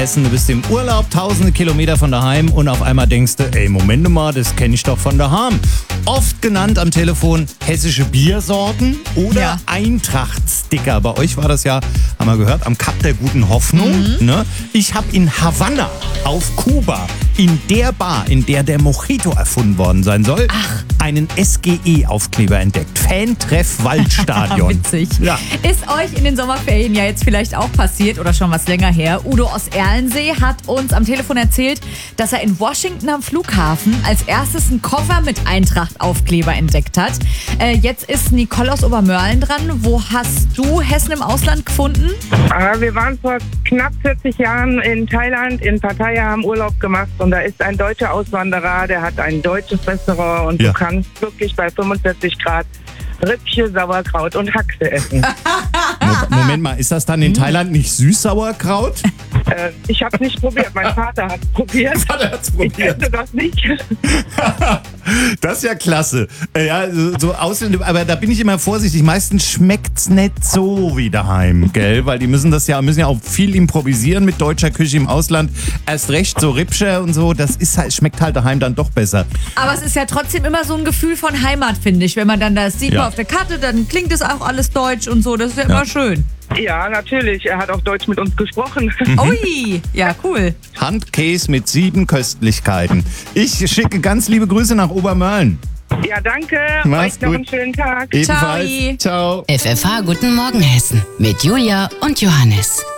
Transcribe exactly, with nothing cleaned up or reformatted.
Hessen, du bist im Urlaub, tausende Kilometer von daheim und auf einmal denkst du, ey, Moment mal, das kenne ich doch von daheim. Oft genannt am Telefon hessische Biersorten oder Ja. Eintracht-Sticker. Bei euch war das ja, haben wir gehört, am Kap der guten Hoffnung. Mhm. Ne? Ich habe in Havanna auf Kuba, in der Bar, in der der Mojito erfunden worden sein soll, einen S G E-Aufkleber entdeckt. Fan-Treff Waldstadion. Witzig. Ja. Ist euch in den Sommerferien ja jetzt vielleicht auch passiert oder schon was länger her. Udo aus Erlensee hat uns am Telefon erzählt, dass er in Washington am Flughafen als erstes einen Koffer mit Eintracht-Aufkleber entdeckt hat. Äh, jetzt ist Nicole aus Obermörlen dran. Wo hast du Hessen im Ausland gefunden? Ah, Wir waren vor knapp vierzig Jahren in Thailand, in Pattaya, haben Urlaub gemacht und da ist ein deutscher Auswanderer, der hat ein deutsches Restaurant und Ja. du kannst wirklich bei fünfundvierzig Grad Rippchen, Sauerkraut und Haxe essen. Mo- Moment mal, ist das dann in Thailand nicht Süßsauerkraut? äh, ich habe es nicht probiert, mein Vater hat es probiert. Vater hat's Ich probiert. esse das nicht. Das ist ja klasse. Äh, Ja, so, so Ausländer, aber da bin ich immer vorsichtig. Meistens schmeckt's nicht so wie daheim, gell? Weil die müssen das ja, müssen ja auch viel improvisieren mit deutscher Küche im Ausland. Erst recht so Rippscher und so, das ist halt, schmeckt halt daheim dann doch besser. Aber es ist ja trotzdem immer so ein Gefühl von Heimat, finde ich. Wenn man dann das sieht Ja. mal auf der Karte, dann klingt es auch alles deutsch und so. Das ist ja, immer schön. Ja, natürlich, er hat auch Deutsch mit uns gesprochen. Ui, ja, cool. Handkäse mit sieben Köstlichkeiten. Ich schicke ganz liebe Grüße nach Obermörlen. Ja, danke. Mach's Euch noch gut. einen schönen Tag. Ebenfalls. Ciao. Ciao. F F H Guten Morgen Hessen mit Julia und Johannes.